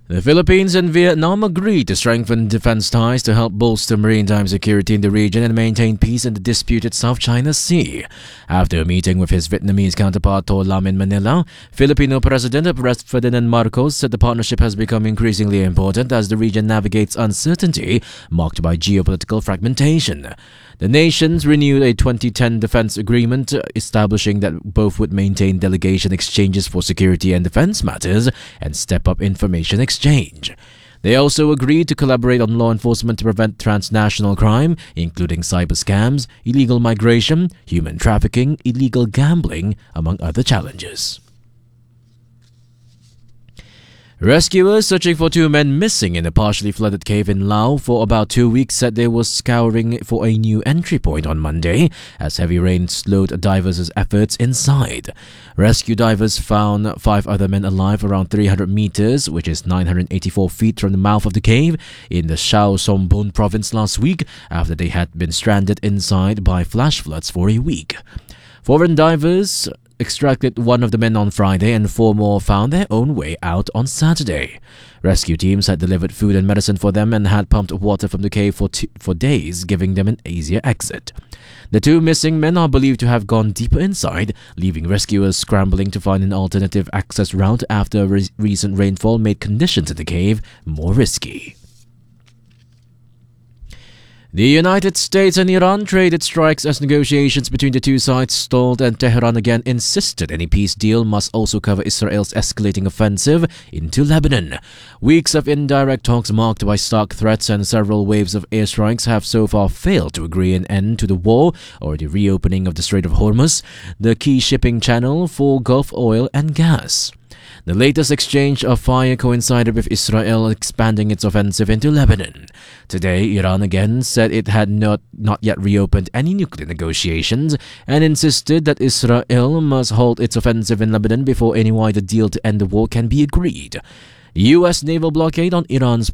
The Philippines and Vietnam agreed to strengthen defense ties to help bolster maritime security in the region and maintain peace in the disputed South China Sea. After a meeting with his Vietnamese counterpart To Lam in Manila, Filipino President Ferdinand Marcos said the partnership has become increasingly important as the region navigates uncertainty marked by geopolitical fragmentation. The nations renewed a 2010 defense agreement establishing that both would maintain delegation exchanges for security and defense matters and step up information exchange. They also agreed to collaborate on law enforcement to prevent transnational crime, including cyber scams, illegal migration, human trafficking, illegal gambling, among other challenges. Rescuers searching for two men missing in a partially flooded cave in Laos for about 2 weeks said they were scouring for a new entry point on Monday as heavy rain slowed divers' efforts inside. Rescue divers found 5 other men alive around 300 meters, which is 984 feet from the mouth of the cave, in the Shao Sombun province last week after they had been stranded inside by flash floods for a week. Foreign divers extracted one of the men on Friday and 4 more found their own way out on Saturday. Rescue teams had delivered food and medicine for them and had pumped water from the cave for days, giving them an easier exit. The 2 missing men are believed to have gone deeper inside, leaving rescuers scrambling to find an alternative access route after recent rainfall made conditions in the cave more risky. The United States and Iran traded strikes as negotiations between the two sides stalled, and Tehran again insisted any peace deal must also cover Israel's escalating offensive into Lebanon. Weeks of indirect talks marked by stark threats and several waves of airstrikes have so far failed to agree an end to the war or the reopening of the Strait of Hormuz, the key shipping channel for Gulf oil and gas. The latest exchange of fire coincided with Israel expanding its offensive into Lebanon. Today, Iran again said it had not yet reopened any nuclear negotiations and insisted that Israel must halt its offensive in Lebanon before any wider deal to end the war can be agreed. The U.S. naval blockade on Iran's